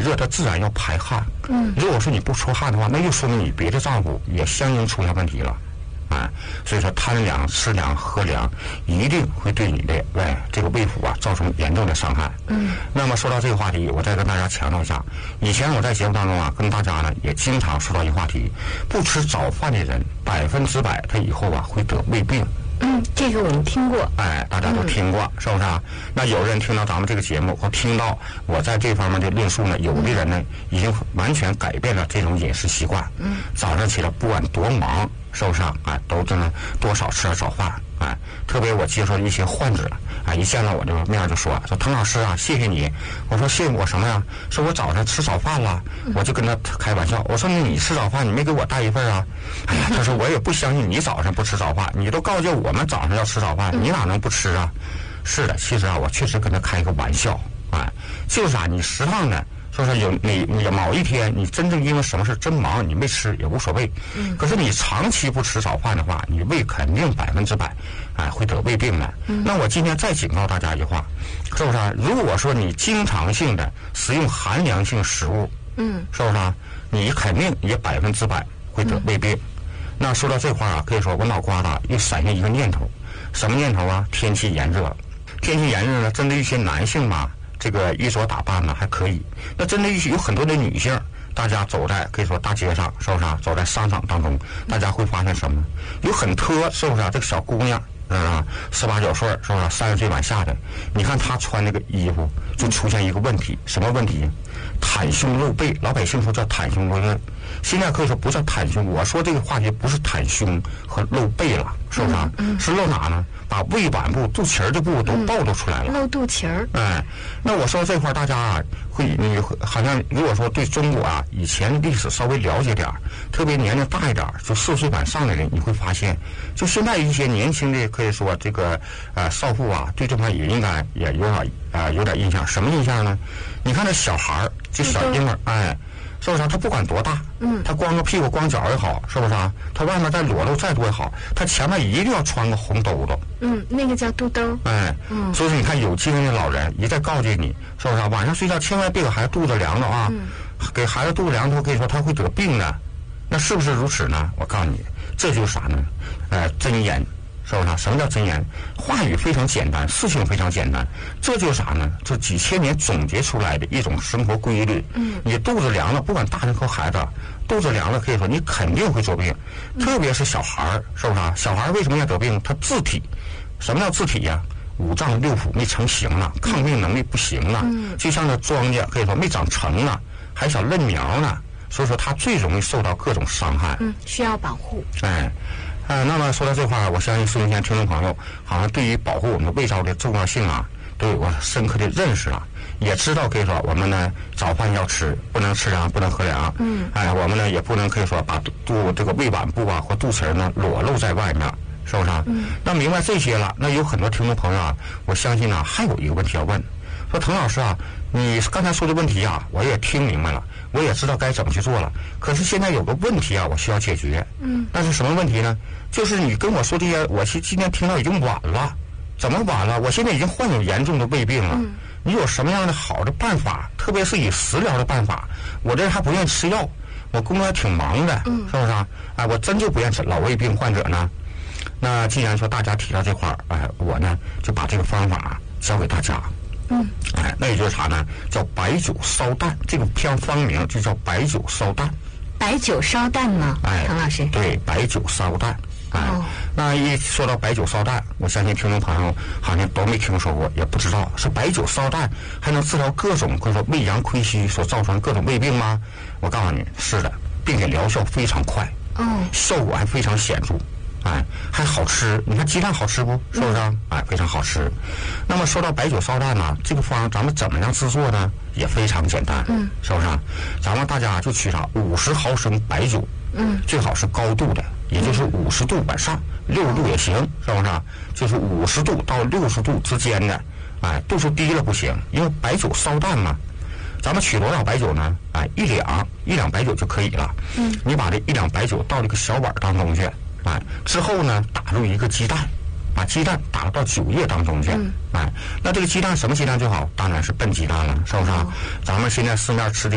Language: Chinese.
热，它自然要排汗。如果说你不出汗的话，那就说明你别的脏腑也相应出现问题了。所以说贪凉、吃凉、喝凉，一定会对你的这个胃腑啊造成严重的伤害。那么说到这个话题，我再跟大家强调一下，以前我在节目当中啊，跟大家呢也经常说到一个话题，不吃早饭的人100%他以后啊会得胃病。 这个我们听过。 大家都听过，是不是啊？那有人听到咱们这个节目，或听到我在这方面的论述呢，有的人呢已经完全改变了这种饮食习惯。早上起来不管多忙，是不是啊？都真的多少吃点早饭。特别我接触一些患者，一见到我这个面就说滕老师啊，谢谢你。我说谢谢我什么呀？说我早上吃早饭了。我就跟他开玩笑，我说你吃早饭，你没给我带一份啊？他说我也不相信你早上不吃早饭，你都告诫我们早上要吃早饭，你哪能不吃啊？是的，其实啊，我确实跟他开一个玩笑，就是你适当的。就是有你某一天你真正因为什么事真忙你没吃也无所谓，可是你长期不吃早饭的话，你胃肯定100%会得胃病的。那我今天再警告大家一句话，是不是啊？如果说你经常性的食用寒凉性食物，是不是啊？你肯定也100%会得胃病。那说到这块啊，可以说我脑瓜子又闪现一个念头，什么念头啊？天气炎热，天气炎热呢，针对一些男性嘛。这个衣着打扮呢还可以，那真的有很多的女性，大家走在可以说大街上，是不是啊？走在商场当中，大家会发现什么？有很多是不是啊？这个小姑娘18、19岁，是不是30岁往下的？你看她穿那个衣服，就出现一个问题，什么问题？袒胸露背，老百姓说叫袒胸露背，现在可以说不叫袒胸。我说这个话题不是袒胸和露背了，是不是啊？是露哪呢？把胃脘部、肚脐儿的部分都暴露出来了。 露肚脐儿。 那我说这块大家啊，你好像如果说对中国啊以前历史稍微了解点，特别年龄大一点，就40岁往上的人，你会发现，就现在一些年轻的可以说这个少妇啊，对这块也应该也有点印象。什么印象呢？你看这小孩儿，这小婴儿，是不是啊？他不管多大，他光个屁股光脚也好，是不是啊？他外面再裸露再多也好，他前面一定要穿个红兜子。 那个叫肚兜。 所以说你看有经验的老人一再告诫你，是不是啊？晚上睡觉千万别给孩子肚子凉了啊！给孩子肚子凉的话，可以说他会得病的。那是不是如此呢？我告诉你，这就是啥呢？真言。是不是啊？什么叫真言？话语非常简单，事情非常简单，这就是啥呢？这几千年总结出来的一种生活规律。你肚子凉了，不管大人和孩子，肚子凉了，可以说你肯定会得病，特别是小孩儿，是不是啊？小孩儿为什么要得病？他自体，什么叫自体呀？5脏6腑没成型了，抗病能力不行了，就像这庄稼可以说没长成了，还小嫩苗呢，所以说他最容易受到各种伤害。 需要保护。 那么说到这块儿，我相信收音机听众朋友好像对于保护我们的胃道的重要性啊，都有个深刻的认识了，也知道可以说我们呢早饭要吃，不能吃凉，不能喝凉。我们呢也不能可以说把这个胃脘部啊或肚脐呢裸露在外面，是不是啊？那明白这些了，那有很多听众朋友啊，我相信呢还有一个问题要问，说滕老师啊，你刚才说的问题啊，我也听明白了，我也知道该怎么去做了。可是现在有个问题啊，我需要解决。但是什么问题呢？就是你跟我说这些，我今天听到已经晚了。怎么晚了？我现在已经患有严重的胃病了。你有什么样的好的办法？特别是以食疗的办法。我这人还不愿意吃药，我工作还挺忙的，是不是啊？我真就不愿意吃老胃病患者呢。那既然说大家提到这块儿，我呢就把这个方法教给大家。那也就是啥呢？叫白酒烧蛋，这个偏方名就叫白酒烧蛋。 白酒烧蛋吗？滕老师。对， 白酒烧蛋。那一说到白酒烧蛋，我相信听众朋友好像都没听说过，也不知道是白酒烧蛋还能治疗各种或者说胃阳亏虚所造成的各种胃病吗？我告诉你，是的，并且疗效非常快，效果还非常显著。还好吃，你看鸡蛋好吃不？是不是啊？非常好吃。那么说到白酒烧蛋呢，这个方咱们怎么样制作呢？也非常简单，是不是啊？咱们大家就取啥50毫升白酒，最好是高度的，也就是50度往上，60度也行，是不是啊？就是50度到60度之间的，度数低了不行，因为白酒烧蛋嘛。咱们取多少白酒呢？1两白酒就可以了。你把这1两白酒倒这个小碗当中去。之后呢，打入一个鸡蛋，把鸡蛋打到酒液当中去。那这个鸡蛋什么鸡蛋最好？当然是笨鸡蛋了，是不是啊？咱们现在市面吃的